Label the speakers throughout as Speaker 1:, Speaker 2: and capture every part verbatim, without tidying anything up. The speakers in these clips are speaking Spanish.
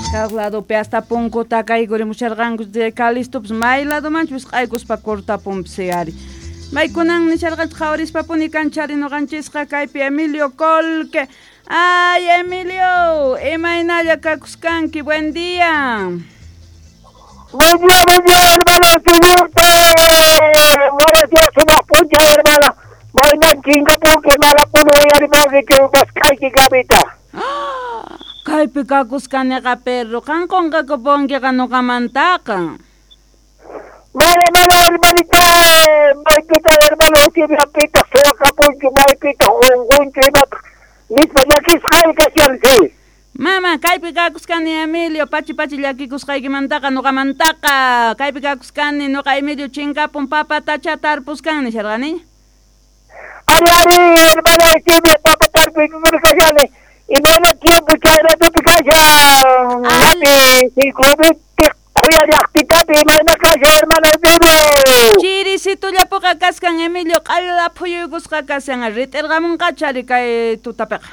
Speaker 1: Kaq lado pe hasta punkuta kaykurimusharqankus de Calistopus may lado manchus qaykuspa cortapumpsiari. Maykunan nisharqanchis qhawarispampuni kanchari nuqanchisqa kaypi Emilio Colque. Ay, Emilio, imaynalla kakuskanki, buen día.
Speaker 2: Buen día, buen día, hermano, Silurte. Buenos días, unos punches, hermano. Voy chinga porque mala puno y arriba que vas kayki gabita.
Speaker 1: Kaypi kakuskanqa perro, kankonqa kuponkiqa nuqamantaqa.
Speaker 2: Vale, vale, hermanita, maipita, hermano, tiene pita, soca, puncho, maipita, un guncho y mata. Mismo ya que es jai casi sí.
Speaker 1: Mama, kaypi kakuskani Emilio, pachi pachi llakikusqaykimantaqa nuqamantaqa. Kaypi kakuskani nuqa Emilio chinkapun papa tachatarpuskani sharqani.
Speaker 2: Ari, ari, hermano, tiene papa tarpuskani. Y no lo tiempo que era tu casa. Mati, si club que cuya yactica de mana casa, hermano, Emilio.
Speaker 1: Chiri, si tu llapuqa kaskan Emilio, qalla phuyuykusqa kashan riterqamun qachari kay tutapiqa.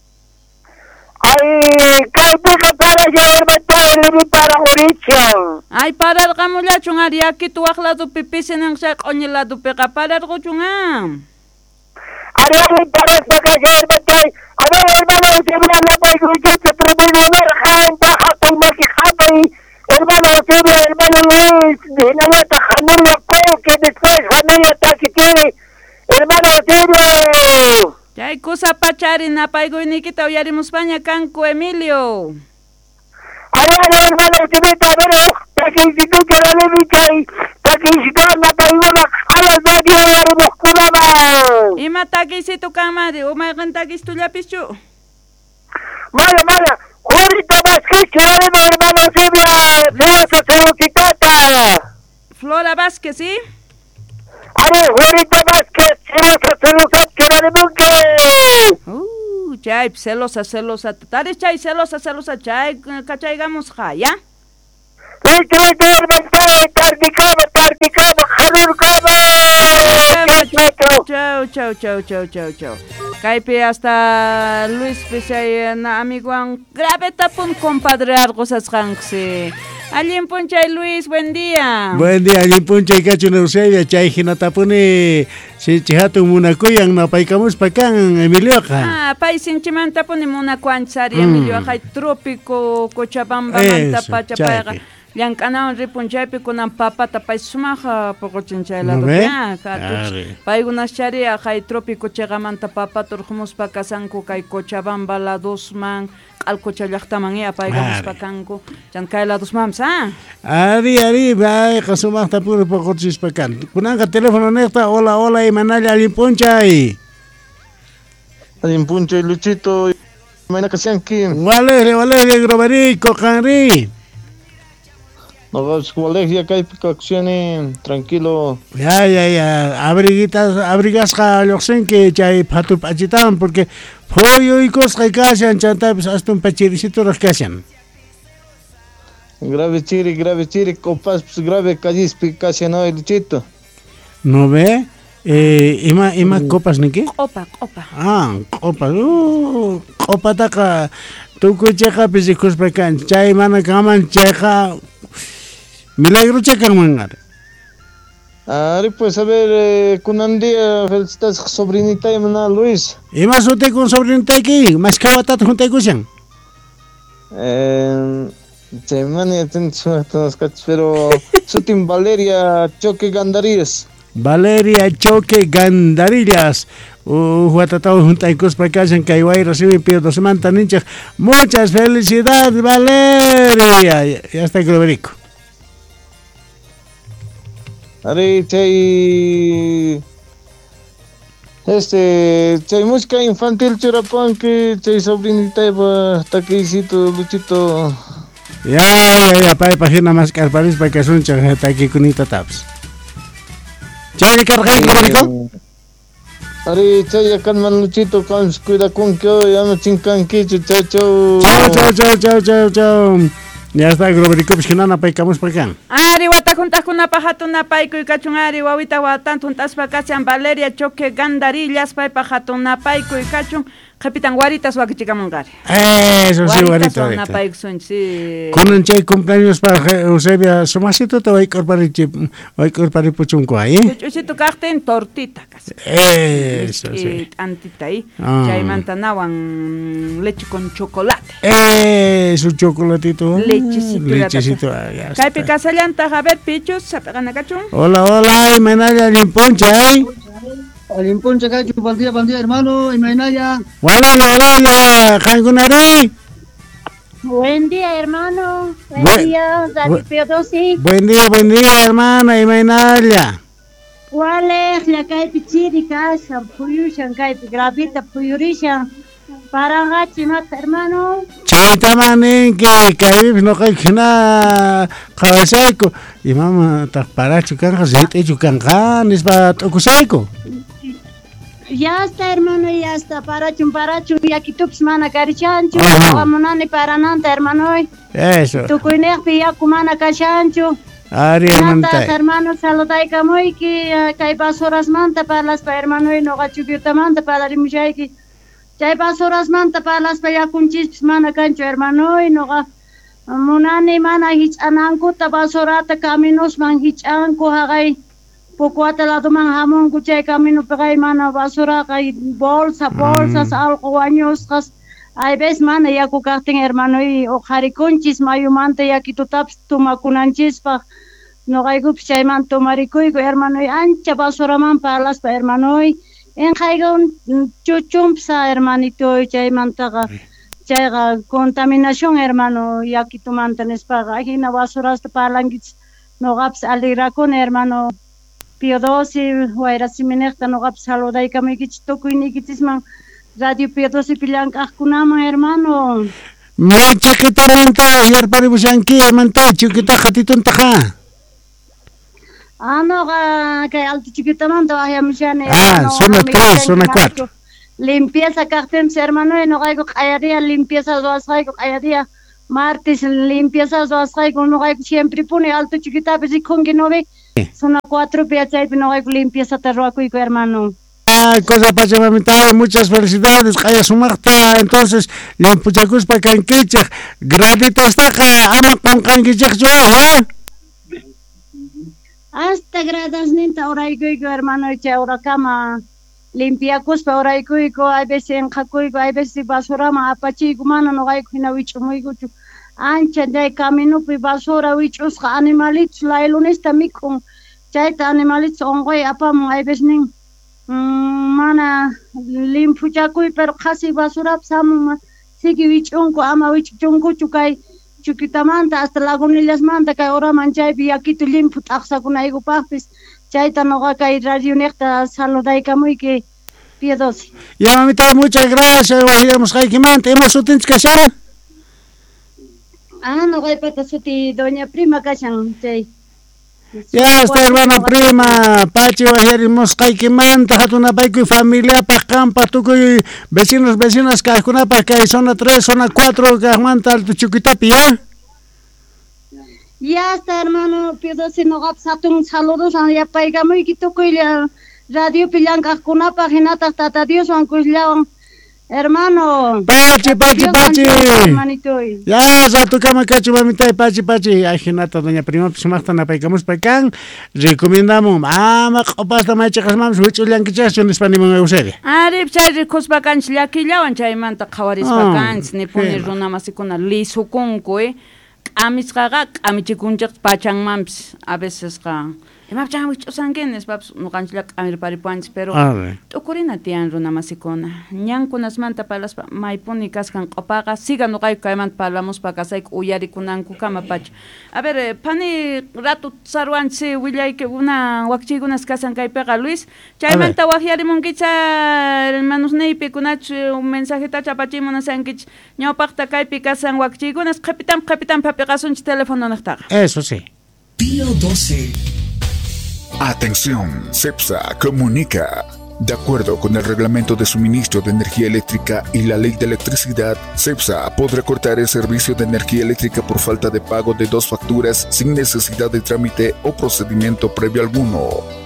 Speaker 2: Ay, kaypiqa para hermano, para Uricho.
Speaker 1: Ay, pararqamullachun ari aquí tu waqladupi pisinan q'uñiladupiqa pararquchunqa.
Speaker 2: Ari, ari, para sacar hermano. A ver, hermano, si me la voy a escuchar, pero muy buena, janta, jata, y más que jata, y hermano, si me, hermano Luis, de la nata, Janelia, que después Janelia, que tiene, hermano, si me...
Speaker 1: Chay kusa pachari napayquynikita uyarimuspaña kanku Emilio.
Speaker 2: Ari, ari, hermano, si me, a ver, que si tú que la le chay, que si tú anda paiguna, a las nadie, haremos culama.
Speaker 1: Ima takisitu kamari, umayqan takistullapischu.
Speaker 2: Mala, mala, Julito Vázquez, hermano, Silvia, Flora Celocitata.
Speaker 1: Flora Vázquez, ¿sí?
Speaker 2: Ari, Julito Vázquez, Flora Celocitata.
Speaker 1: Uh, chay, celosa, celosa. Tari chay, celosa, celosa, chay, kachaygamos ja, ¿ya?
Speaker 2: Listo, listo, hermano, tarticaba, tarticaba, jalurcaba.
Speaker 1: Chau, chau, chau, chau, chau, chau. Kaypi hasta Luis Pisay na amiguan grave tapun compadre argosasqanqsi. Allin punchay Luis, buen día.
Speaker 3: Buen día, allin punchay kachun Eusebia chay hinatapuni si chihatun munakuyan napaykamuspa kan Emilioqa.
Speaker 1: Ah, pay sinchimantapuni munakuanchari Emilio hay trópico Cochabamba manta pachapayqa. Llank'anawan ripunchaypi kunan papata pay sumaqa puquchinchayladupya cartuch paykunaschari hay trópico chiqamanta papata urqumuspa kasanku kay Cochabamba ladosman q'alqucha llaqtaman iya paykamuspa kanku chan kay ladosmanpas ah
Speaker 3: ari ari payqa sumaqta puri puquchispa kan kunanqa teléfono niqta hola hola imanalla allin punchay
Speaker 4: allin punchay Luchito mayna kasyanki
Speaker 3: Valeria Valeria Groberico kanri.
Speaker 4: No vas colegio acá y tranquilo.
Speaker 3: Ya ya ya, abriguitas, abrigasqa lluqsinki chay phatut p'achitaman porque pollo y cosqa kashan chantapis hasta un pachirisito kashan.
Speaker 4: Grave chiri, grave chiri, copas grave callispi kashan hoy Luchito.
Speaker 3: ¿No ve? Eh, ima ima mm. copas niki?
Speaker 1: Copa, copa.
Speaker 3: Ah, copa. Uh, copa taka tuku cheqa pisikuspa kan chay mana kaman cheqa milagro checan mangar.
Speaker 4: Ari pues a ver, eh, kunandía felicitas sobrinita mana Luis.
Speaker 3: ¿Y más usted con sobrinita aquí? ¿Más kawatat junta kushan?
Speaker 4: Eh, che mani atención todos cachos, pero sutin Valeria Choque Gandarillas.
Speaker 3: Valeria Choque Gandarillas. Uh, huatatao junta kuspa kashan kaiwai recibe pido dos manta nincha. Muchas felicidades Valeria. Ya está Globerico.
Speaker 4: Ari, chay... Este... Chay música infantil churapan que chay sobrinita iba taquisito, Luchito.
Speaker 3: Ya, ya, ya, pa página más carparis pa que son chay taqui kunita taps. Chay cargay Globerico.
Speaker 4: Ari, chay akan man Luchito kan cuida con que ya no chinkan kichu, chao, chao.
Speaker 3: Chao, chao, chao, chao, chao. Ya está Globerico piscinana pa ikamus pa kan.
Speaker 1: Ari wata junta pajatuna payku kachun ari wawita watan tuntaspa kachan Valeria Choque Gandarillas pay pajatuna payku kachun Capitán Guaritas Wakichikamungari.
Speaker 3: Eso sí, Guarita. Con un chay cumpleaños para Eusebia Somasito, te voy a incorporar voy a incorporar puchunco ahí.
Speaker 1: Puchunco carte en tortita casi.
Speaker 3: Eso sí.
Speaker 1: Antita ahí. Chay mantanawan leche con chocolate.
Speaker 3: Eso, chocolatito.
Speaker 1: Lechecito.
Speaker 3: Lechecito.
Speaker 1: Caipi casallanta, a ver, pichos, sapeganacachun.
Speaker 3: Hola, hola, Imanaya Limponcha, ¿eh?
Speaker 5: Limponcha, cacho, buen día, buen día, hermano, Imanaya.
Speaker 3: Hola, hola, Jangunari.
Speaker 6: Buen día, hermano. Buen, buen día, David Piodosi.
Speaker 3: Buen día, buen día, hermana Imanaya.
Speaker 6: ¿Cuál es la caipi chirica, shampuyushan, caipi gravita, puyurishan? Para gachimat, hermano.
Speaker 3: Chaitamanin que caibis no hay que nada cabezaico y mamá ta para chucan aceite chucan ganes para tocuseco.
Speaker 6: Ya está, hermano, ya está. Para chum para chum y aquí tups mana carichancho. Amunani para nanta, hermano.
Speaker 3: Eso.
Speaker 6: Tu cuinex pilla kumana cachancho.
Speaker 3: Ari hermano.
Speaker 6: Hermano, saludai kamoy que kai basuras manta para las pa hermano y no gachupiuta manta para rimuchai que chay basuras manta para las pa yakunchis mana cancho hermano y no ga munani mana hich ananku ta basurata caminos man hich anku hagai poco atalado man hamon kuchay camino pagay mana basura kay bolsa bolsas algo años kas ay ves mana ya kukarting hermano y o harikunchis mayumanta ya kitutaps tumakunanchis pa no gaigo chay man tomarikoy hermano y ancha basura man para las pa hermano y en jaigon chuchumpsa hermanito chay mantaga chay contaminación hermano y aquí tu mantanes para hina basuras para langits no gaps alira con hermano Piodosi huayra simenekta no gaps saludai kamikich tokuinikitisman Radio Piodosi pilang kunama hermano
Speaker 3: ma chiquita renta ayer para busanki hermanta chiquita hatitun taja
Speaker 6: ah no que alto chiquita manta vaya mishane
Speaker 3: ah zona tres zona cuatro
Speaker 6: limpieza cartem hermano no gaigo ayaria limpieza dos gaigo ayaria martes limpieza dos gaigo no gaigo siempre pone alto chiquita pues con que no ve zona cuatro piazza y no gaigo limpieza terroaco y hermano
Speaker 3: ah cosa pachamamita muchas felicidades haya sumarta entonces limpuchacus pa canquicha gradito hasta ama con canquicha yo eh
Speaker 6: hasta gradas ninta oraigo hermano y ahora cama limpiacos pa oraigo y hay veces en jaco y hay veces basura ma apachi gumana no hay que wicho muy gucho ancha de camino pi basura wichos animalitos la elunes tamiko chaita animalitos ongoy apa mo hay veces nin mana limpuchaco pero casi basura samu sigi wichonko ama wichonko chukai chukitamanta hasta lagunillas manta que ahora manchay bi aquí tu limpu taxa con aigo papis chaita no ga kai radio necta saludai kamuy que Piodosi
Speaker 3: ya mamita muchas gracias vayamos hay que manta hemos utens que sea
Speaker 6: ah no ga pata suti doña prima kachan chay
Speaker 3: ya está hermana prima pachi vajerimos hay que manta hatuna paiku familia pa campa tuku vecinos vecinas ka kuna pa que zona tres zona cuatro que manta tu chiquitapi ya
Speaker 6: ya está hermano Piodosi no gap satun saludos ya paigamo y tuku radio pilanca kuna página hasta Dios van kuslawan hermano
Speaker 3: pachi pachi pachi ya za tu cama cacho mamita pachi pachi ajinata doña prima sumarta na paikamos paikan recomendamos ama qopasta machas mams huchulan kichas en español eusebia
Speaker 1: arip chay ricos bacanch laquillawan chaymanta qawaris bacanch ni pone runa masikuna lisukunku eh amisqaqa q'amichikunchik pachanmanpis a veces qa imapchan wich'usankinis paps nuqanchilak q'amirparipuanchis pero t'ukurina tiyan runa masikuna ñankunasmanta palaspa maypuni kasqan q'upaqa siga nuqayku kaymanta parlamuspa kasayku uyarikunanku kama pacha a ver pani rato sarwanchis willayki una wakchiykunas kasan kaypiqa Luis chaymanta wakyarimunkicha hermanusniypi kunachu un mensajita chapachimunasankichis ñawpaqta kaypi kasan wakchiykunas qhipitan qhipitan papi qasunchis teléfono naqtaqa
Speaker 3: eso sí
Speaker 7: Pío doce. Atención, CEPSA comunica. De acuerdo con el Reglamento de Suministro de Energía Eléctrica y la Ley de Electricidad, CEPSA podrá cortar el servicio de energía eléctrica por falta de pago de dos facturas sin necesidad de trámite o procedimiento previo alguno.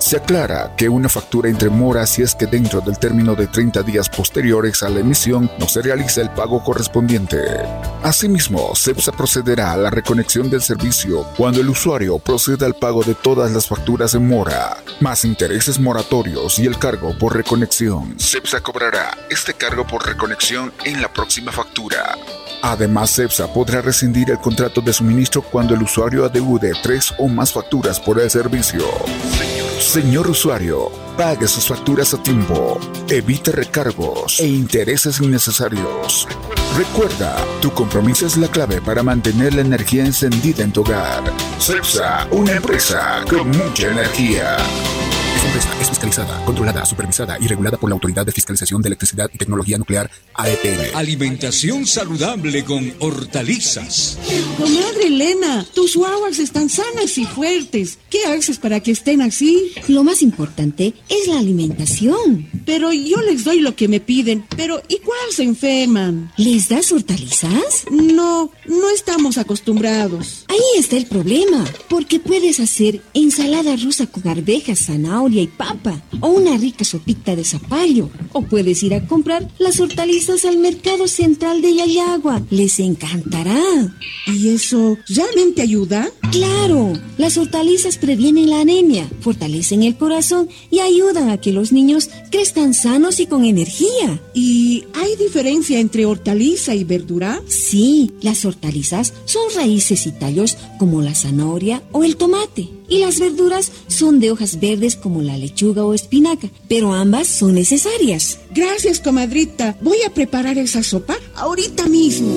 Speaker 7: Se aclara que una factura entre mora si es que dentro del término de treinta días posteriores a la emisión no se realiza el pago correspondiente. Asimismo, CEPSA procederá a la reconexión del servicio cuando el usuario proceda al pago de todas las facturas en mora, más intereses moratorios y el cargo por reconexión. CEPSA cobrará este cargo por reconexión en la próxima factura. Además, CEPSA podrá rescindir el contrato de suministro cuando el usuario adeude tres o más facturas por el servicio. Señor usuario, pague sus facturas a tiempo, evite recargos e intereses innecesarios. Recuerda, tu compromiso es la clave para mantener la energía encendida en tu hogar. CEPSA, una empresa con mucha energía. Esta empresa es fiscalizada, controlada, supervisada y regulada por la Autoridad de Fiscalización de Electricidad y Tecnología Nuclear, A E T N.
Speaker 8: Alimentación saludable con hortalizas.
Speaker 9: Comadre Elena, tus guaguas están sanas y fuertes. ¿Qué haces para que estén así?
Speaker 10: Lo más importante es la alimentación.
Speaker 9: Pero yo les doy lo que me piden. Pero ¿y cuál se enferman?
Speaker 10: ¿Les das hortalizas?
Speaker 9: No, no estamos acostumbrados.
Speaker 10: Ahí está el problema, porque puedes hacer ensalada rusa con arvejas, zanahoria y papa, o una rica sopita de zapallo, o puedes ir a comprar las hortalizas al mercado central de Yayagua. Les encantará.
Speaker 9: ¿Y eso realmente ayuda?
Speaker 10: ¡Claro! Las hortalizas previenen la anemia, fortalecen el corazón y ayudan a que los niños crezcan sanos y con energía.
Speaker 9: ¿Y hay diferencia entre hortaliza y verdura?
Speaker 10: Sí, las hortalizas son raíces y tallos como la zanahoria o el tomate. Y las verduras son de hojas verdes como la lechuga o espinaca, pero ambas son necesarias.
Speaker 9: Gracias, comadrita. Voy a preparar esa sopa ahorita mismo.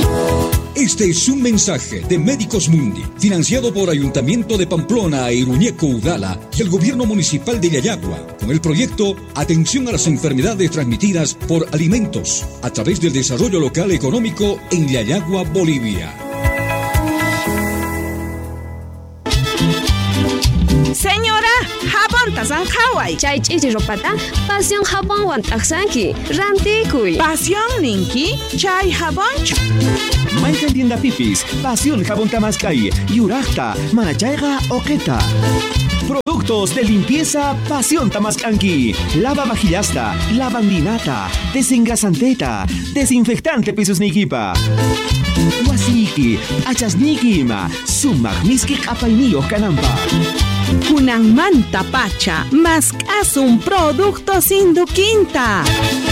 Speaker 8: Este es un mensaje de Médicos Mundi, financiado por Ayuntamiento de Pamplona e Iruñeco Udala y el Gobierno Municipal de Yayagua, con el proyecto Atención a las enfermedades transmitidas por alimentos, a través del desarrollo local económico en Yayagua, Bolivia.
Speaker 11: Señora, jabón tasan Hawaii.
Speaker 12: Chay chichi ropata, pasión jabón wan taksanki, rantikuy.
Speaker 11: Pasión ninki, chay jabón.
Speaker 13: Maika tienda pipis, pasión jabón tamaskai, yurachta, manachaiga oqueta. Productos de limpieza Pasión Tamascanqui. Lava vajillasta, lavandinata, desengrasanteta, desinfectante pisos niquipa. Wasiki, achasnikima, sumagniski apainillo canampa.
Speaker 11: Kunan manta pacha, más un producto sin duquinta.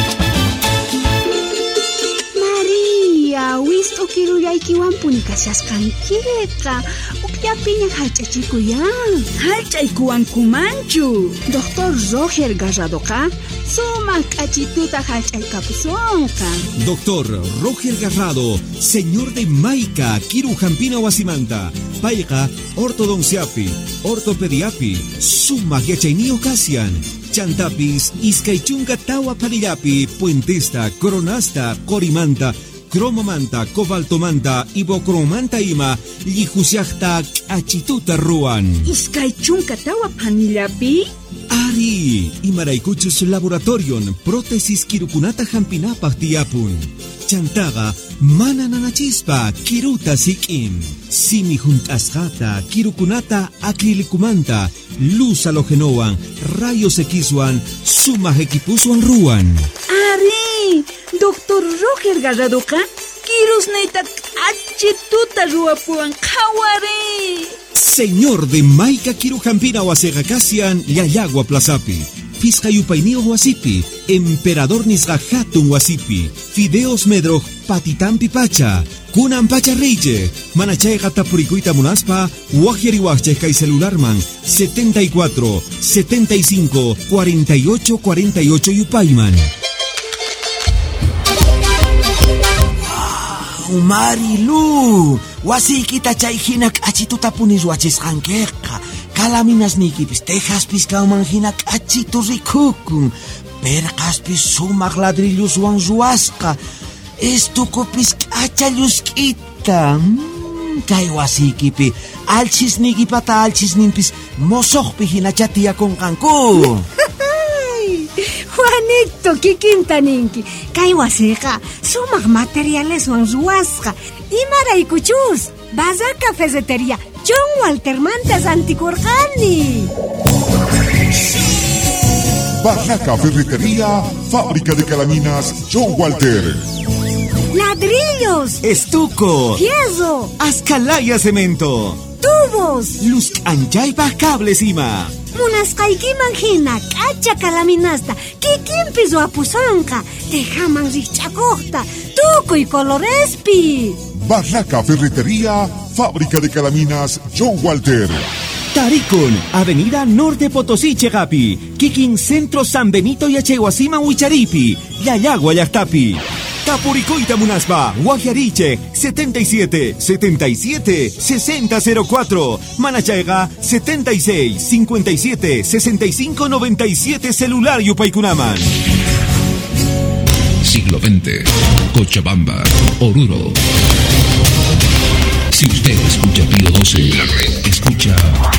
Speaker 14: María, wisto quiero ya ikiwan punicasas canqueta. Ya piña halchachikuyan.
Speaker 11: Halchaykuwan kumanchu.
Speaker 14: Doctor Roger Garradoka, sumak achituta halchaykapusonka.
Speaker 8: Doctor Roger Garrado, señor de Maica, Kirujampina Wasimanta, Paiga, ortodonciapi, ortopediapi, sumak yachaynio casian. Chantapis, Iskaychunga tawa parillapi, puentesta, coronasta, corimanta, cromomanta, cobaltomanta, ibocromanta ima, lijusiachta, achituta ruan.
Speaker 11: Iskaychunka tawa panillapi?
Speaker 8: Ari, imaraykuchus laboratorion, prótesis kirukunata hampinapaq tiyapun. Chantaga, mana nanachispa, kiruta sikin. Simi juntasjata, kirukunata acrilikumanta, luz halogenoan, rayos X-wan, suma equipuswan ruan.
Speaker 11: Ari, doctor Roger Garradoka, kirus neita achituta ruapuan kawari.
Speaker 8: Señor de Maica Kirujampina Wasegacasian, Yayagua Plazapi. Fiscayupainio Wasipi, Emperador Nisgahatun Wasipi, Fideos Medroj, Patitampi Pacha, Kunan Pacha Reije, Manachay Gatapuricuita Munaspa, Wajeriwache Kai Celularman, setenta y cuatro, setenta y cinco, cuarenta y ocho, cuarenta y ocho Yupaiman.
Speaker 15: Marilu, wasikita chayhinak achituta punis wachisqankiqa. Kalaminas nikipis tejaspis kaumanhinak achitu rikukun. Perqaspis sumaq ladrilluswan ruwasqa. Estukupis k'achallusk'ita. Kay wasikipi alchisnikipata alchisninpis mosoqpi hina chatiyakunqanku.
Speaker 14: Juanito, kikinta ninki. Kay wasiqa sumaq materiales wan ruwasqa. Imaraykuchus. Bazar Cafetería John Walter Mantas Anticorjani.
Speaker 16: Barraca Ferretería, fábrica de calaminas John Walter.
Speaker 14: Ladrillos,
Speaker 13: estuco,
Speaker 14: fierro,
Speaker 13: ascalaya cemento,
Speaker 14: tubos,
Speaker 13: luz anchaypa cables ima.
Speaker 14: Munasqaykiman hina k'acha kalaminasta kikinpis wapusanqa tejaman riqch'akuqta tukuy colorespi.
Speaker 16: Barraca Ferretería, fábrica de calaminas John Walter.
Speaker 13: Taricon, Avenida Norte Potosí Chegapi, Kikin Centro San Benito y Achehuasima Huicharipi, Yayagua Yactapi. Tapuricoita Munaspa, Guajariche, setenta y siete, setenta y siete, sesenta cero cuatro. Manachaiga, setenta y seis, cincuenta y siete, sesenta y cinco, noventa y siete, celular Yupaykunaman.
Speaker 17: Siglo veinte, Cochabamba, Oruro. Si usted escucha Pío doce, la red escucha